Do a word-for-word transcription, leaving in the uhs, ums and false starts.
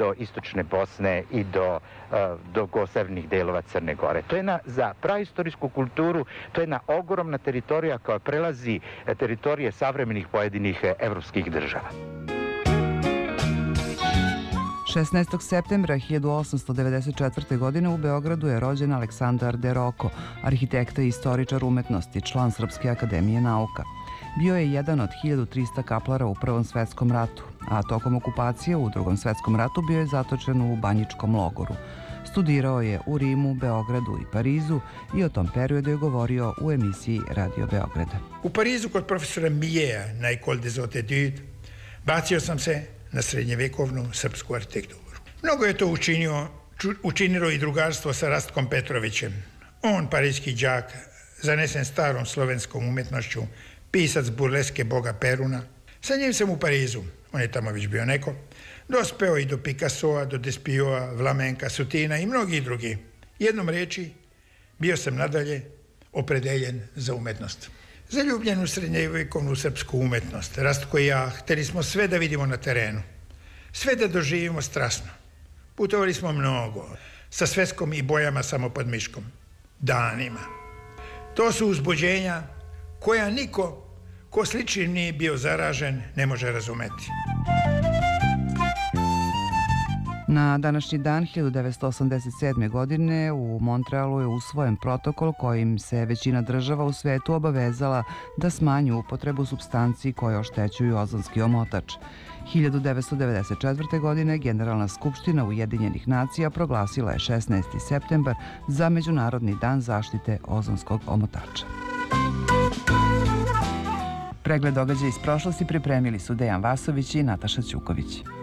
do istočne Bosne i do, do severnih delova Crne Gore. To je na, za praistorijsku kulturu, to je jedna ogromna teritorija koja prelazi teritorije savremenih pojedinih evropskih država. šesnaestog septembra hiljadu osamsto devedeset četvrte. godine u Beogradu je rođen Aleksandar De Roko, arhitekta i istoričar umetnosti, član Srpske akademije nauka. Bio je jedan od hiljadu trista kaplara u Prvom svetskom ratu, a tokom okupacije u Drugom svetskom ratu bio je zatočen u banjičkom logoru. Studirao je u Rimu, Beogradu i Parizu i o tom periodu je govorio u emisiji Radio Beograda. U Parizu kod profesora Miljeja na École des Hautes Études bacio sam se na srednjevekovnu srpsku arhitekturu. Mnogo je to učinio, učinilo i drugarstvo sa Rastkom Petrovićem. On, parijski đak, zanesen starom slovenskom umetnošću, pisac burleske Boga Peruna. Sa njim sam u Parizu, on je tamo već bio neko, dospeo i do Picassoa, do Despioa, Vlamenka, Sutina i mnogi drugi. Jednom reči, bio sam nadalje opredeljen za umetnost. Zaljubljen u srednjevekovnu srpsku umetnost, Rastko i ja, hteli smo sve da vidimo na terenu, sve da doživimo strasno. Putovali smo mnogo, sa sveskom i bojama samo pod miškom, danima. To su uzbuđenja koja niko ko sličnim nije bio zaražen ne može razumeti. Na današnji dan hiljadu devetsto osamdeset sedme. godine u Montrealu je usvojen protokol kojim se većina država u svetu obavezala da smanji upotrebu supstanci koje oštećuju ozonski omotač. hiljadu devetsto devedeset četvrte. godine Generalna skupština Ujedinjenih nacija proglasila je šesnaesti septembar za Međunarodni dan zaštite ozonskog omotača. Pregled događaja iz prošlosti pripremili su Dejan Vasović i Nataša Ćuković.